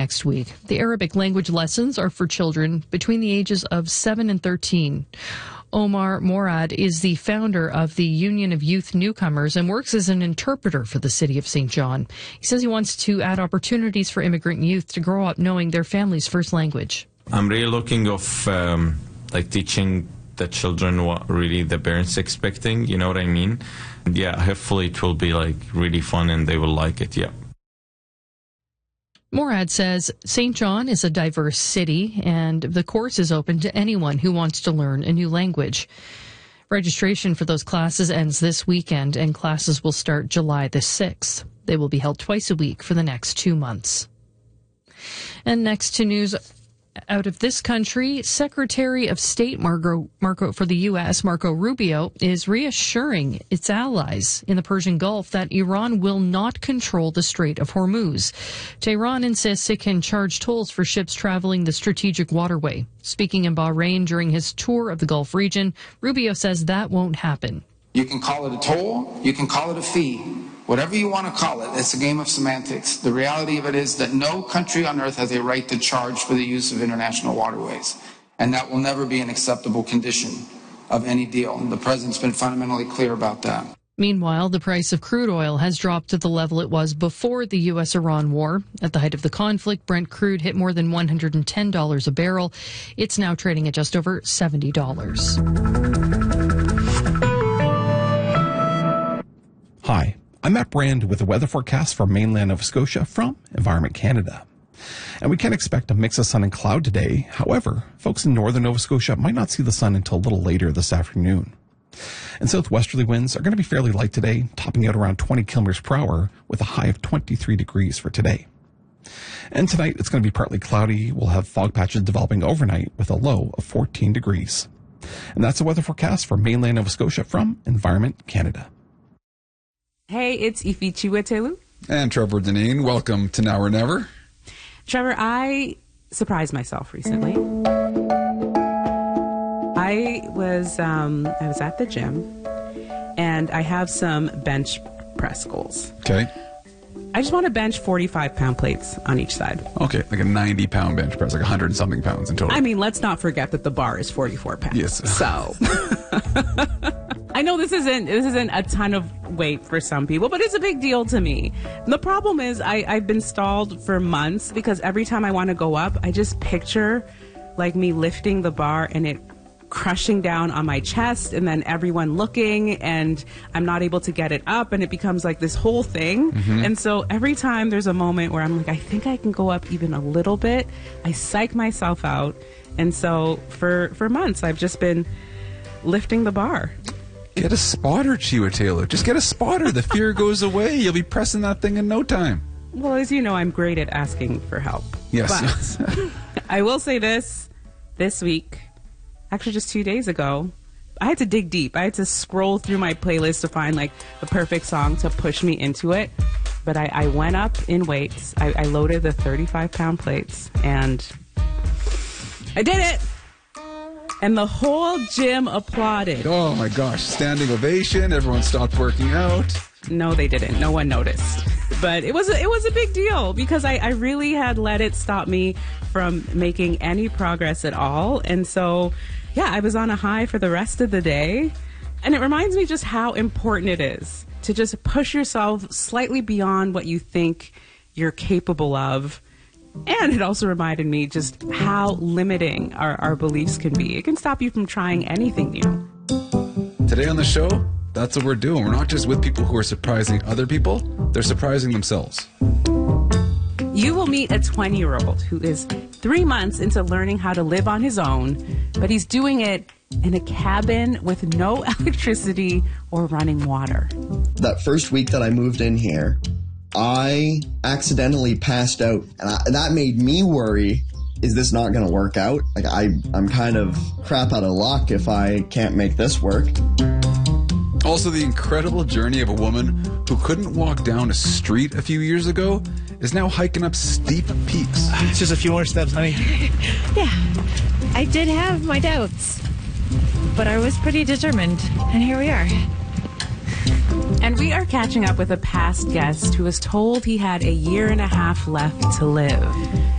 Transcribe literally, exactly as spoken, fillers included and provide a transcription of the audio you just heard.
next week. The Arabic language lessons are for children between the ages of seven and thirteen. Omar Morad is the founder of the Union of Youth Newcomers and works as an interpreter for the city of Saint John. He says he wants to add opportunities for immigrant youth to grow up knowing their family's first language. I'm really looking of um, like teaching the children what really the parents expecting, you know what I mean? Yeah, hopefully it will be like really fun and they will like it, yeah. Morad says Saint John is a diverse city and the course is open to anyone who wants to learn a new language. Registration for those classes ends this weekend and classes will start July the sixth. They will be held twice a week for the next two months. And next to news out of this country, Secretary of State Marco, Marco for the U S, Marco Rubio, is reassuring its allies in the Persian Gulf that Iran will not control the Strait of Hormuz. Tehran insists it can charge tolls for ships traveling the strategic waterway. Speaking in Bahrain during his tour of the Gulf region, Rubio says that won't happen. You can call it a toll, you can call it a fee. Whatever you want to call it, it's a game of semantics. The reality of it is that no country on earth has a right to charge for the use of international waterways. And that will never be an acceptable condition of any deal. The president's been fundamentally clear about that. Meanwhile, the price of crude oil has dropped to the level it was before the U S Iran war. At the height of the conflict, Brent crude hit more than one hundred ten dollars a barrel. It's now trading at just over seventy dollars. Hi. I'm Matt Brand with the weather forecast for mainland Nova Scotia from Environment Canada. And we can expect a mix of sun and cloud today. However, folks in northern Nova Scotia might not see the sun until a little later this afternoon. And southwesterly winds are going to be fairly light today, topping out around twenty kilometers per hour with a high of twenty-three degrees for today. And tonight it's going to be partly cloudy. We'll have fog patches developing overnight with a low of fourteen degrees. And that's the weather forecast for mainland Nova Scotia from Environment Canada. Hey, it's Ifi Chiwetelu. And Trevor Deneen. Welcome to Now or Never. Trevor, I surprised myself recently. I was um, I was at the gym, and I have some bench press goals. Okay. I just want to bench forty-five pound plates on each side. Okay, like a ninety pound bench press, like one hundred something pounds in total. I mean, let's not forget that the bar is forty-four pounds. Yes. So I know this isn't this isn't a ton of weight for some people, but it's a big deal to me. And the problem is I, I've been stalled for months because every time I want to go up, I just picture like me lifting the bar and it crushing down on my chest and then everyone looking and I'm not able to get it up and it becomes like this whole thing. Mm-hmm. And so every time there's a moment where I'm like, I think I can go up even a little bit, I psych myself out. And so for, for months, I've just been lifting the bar. Get a spotter, Chiwa Taylor. Just get a spotter. The fear goes away. You'll be pressing that thing in no time. Well, as you know, I'm great at asking for help. Yes. But I will say this, this week, actually just two days ago, I had to dig deep. I had to scroll through my playlist to find like the perfect song to push me into it. But I, I went up in weights. I, I loaded the thirty-five pound plates and I did it. And the whole gym applauded. Oh my gosh, standing ovation. Everyone stopped working out. No, they didn't. No one noticed. But it was a, it was a big deal because I, I really had let it stop me from making any progress at all. And so, yeah, I was on a high for the rest of the day. And it reminds me just how important it is to just push yourself slightly beyond what you think you're capable of. And it also reminded me just how limiting our, our beliefs can be. It can stop you from trying anything new. Today on the show, that's what we're doing. We're not just with people who are surprising other people, they're surprising themselves. You will meet a twenty-year-old who is three months into learning how to live on his own, but he's doing it in a cabin with no electricity or running water. That first week that I moved in here, I accidentally passed out, and I, that made me worry, is this not going to work out? Like, I, I'm kind of crap out of luck if I can't make this work. Also, the incredible journey of a woman who couldn't walk down a street a few years ago is now hiking up steep peaks. It's just a few more steps, honey. Yeah, I did have my doubts, but I was pretty determined, and here we are. And we are catching up with a past guest who was told he had a year and a half left to live.